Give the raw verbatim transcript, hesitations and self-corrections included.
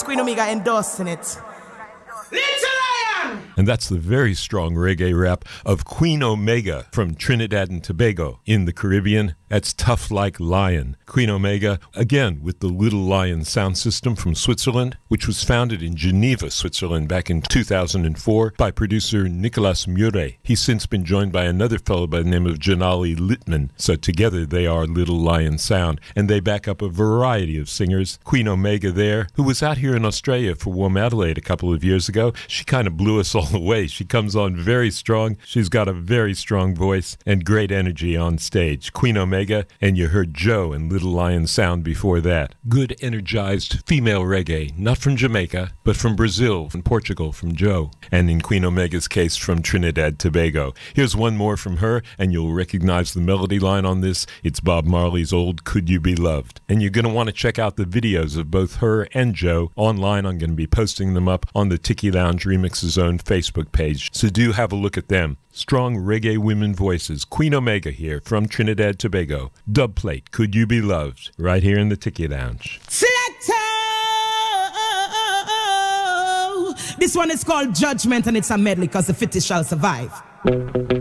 Queen Omega endorsing it. Little Lion! And that's the very strong reggae rap of Queen Omega from Trinidad and Tobago in the Caribbean. That's Tough Like Lion. Queen Omega, again, with the Little Lion sound system from Switzerland, which was founded in Geneva, Switzerland, back in two thousand four by producer Nicolas Mure. He's since been joined by another fellow by the name of Janali Littman. So together they are Little Lion Sound, and they back up a variety of singers. Queen Omega there, who was out here in Australia for Warm Adelaide a couple of years ago, she kind of blew us all away. She comes on very strong. She's got a very strong voice and great energy on stage. Queen Omega, and you heard Joe and Little Lion Sound before that. Good, energized female reggae, not from Jamaica, but from Brazil, from Portugal, from Joe, and in Queen Omega's case, from Trinidad Tobago. Here's one more from her, and you'll recognize the melody line on this. It's Bob Marley's old Could You Be Loved. And you're going to want to check out the videos of both her and Joe online. I'm going to be posting them up on the Tiki Lounge Remixes Zone Facebook page, so do have a look at them. Strong reggae women voices. Queen Omega here from Trinidad Tobago. Dubplate, Could You Be Loved, right here in the Tiki Lounge. Selector! This one is called Judgment, and it's a medley because the fittest shall survive.